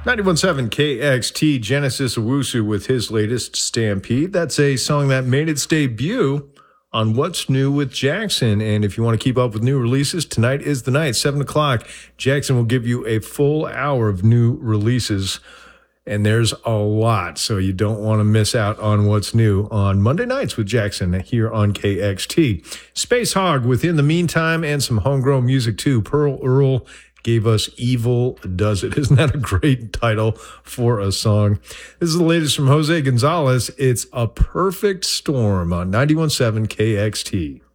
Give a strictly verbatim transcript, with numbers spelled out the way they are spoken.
ninety-one point seven K X T, Genesis Owusu with his latest Stampede. That's a song that made its debut on What's New with Jackson. And if you want to keep up with new releases, tonight is the night, seven o'clock. Jackson will give you a full hour of new releases. And there's a lot, so you don't want to miss out on what's new on Monday nights with Jackson here on K X T. Space Hog with In the Meantime and some homegrown music too. Pearl Earl gave us Evil Does It. Isn't that a great title for a song? This is the latest from Jose Gonzalez. It's A Perfect Storm on ninety-one point seven K X T.